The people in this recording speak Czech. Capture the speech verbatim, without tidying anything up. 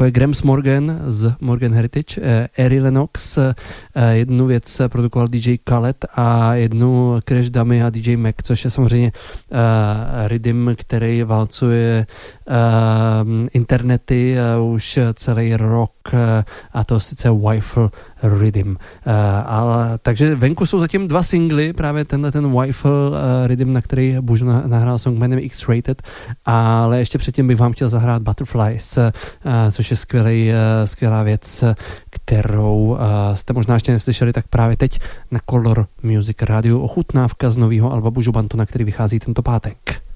jako je Grams Morgan z Morgan Heritage, Ari Lennox, jednu věc produkoval D J Khaled a jednu Crash Dummy a D J Mac, což je samozřejmě uh, rhythm, který válcuje uh, internety uh, už celý rok, uh, a to sice Wi-Fi Rhythm. Uh, ale, takže venku jsou zatím dva singly, právě tenhle ten Wi-Fi uh, Rhythm, na který Bužo nahrál song jménem X-Rated, ale ještě předtím bych vám chtěl zahrát Butterflies, uh, což je skvělý, uh, skvělá věc, kterou uh, jste možná ještě neslyšeli, tak právě teď na Color Music Radio ochutnávka z nového alba Bužo Bantona, který vychází tento pátek.